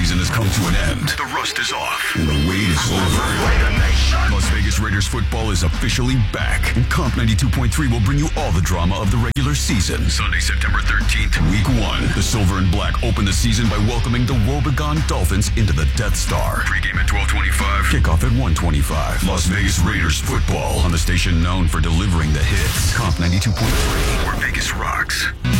season has come to an end. The rust is off, and the wait is over. Las Vegas Raiders football is officially back, and Comp 92.3 will bring you all the drama of the regular season. Sunday, September 13th, Week 1. The Silver and Black open the season by welcoming the Wobegon Dolphins into the Death Star. Pre-game at 12:25, kickoff at 1:25. Las Vegas Raiders football on the station known for delivering the hits. Comp 92.3, where Vegas rocks.